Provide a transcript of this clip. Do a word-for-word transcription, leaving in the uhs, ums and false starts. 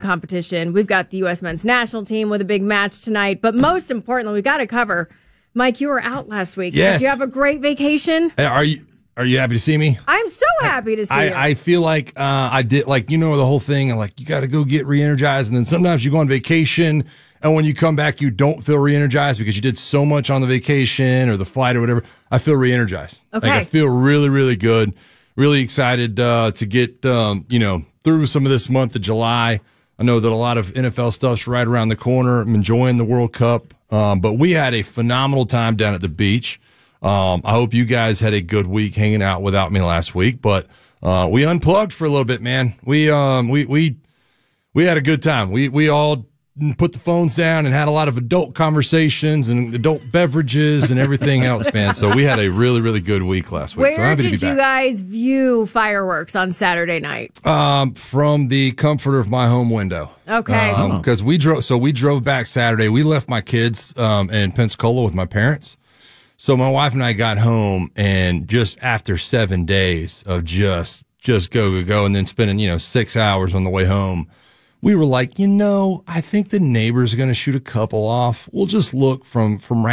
competition. We've got the U S men's national team with a big match tonight. But most importantly, we got to cover, Mike, you were out last week. Yes. Did you have a great vacation? Hey, are you are you happy to see me? I'm so happy to see I, you. I feel like uh, I did, like, you know, the whole thing, like, you got to go get re-energized. And then sometimes you go on vacation, and when you come back, you don't feel re-energized because you did so much on the vacation or the flight or whatever. I feel re-energized. Okay. Like, I feel really, really good. Really excited uh, to get, um, you know, through some of this month of July. I know that a lot of N F L stuff's right around the corner. I'm enjoying the World Cup. Um, but we had a phenomenal time down at the beach. Um, I hope you guys had a good week hanging out without me last week, but, uh, we unplugged for a little bit, man. We, um, we, we, we had a good time. We, we all put the phones down and had a lot of adult conversations and adult beverages and everything else, man. So we had a really, really good week last week. Where so happy did to be you back. guys view fireworks on Saturday night? Um, from the comfort of my home window. Okay. Um, cause we drove, so we drove back Saturday. We left my kids, um, in Pensacola with my parents. So my wife and I got home, and just after seven days of just, just go, go, go, and then spending, you know, six hours on the way home, we were like, you know, I think the neighbor's going to shoot a couple off. We'll just look from, from right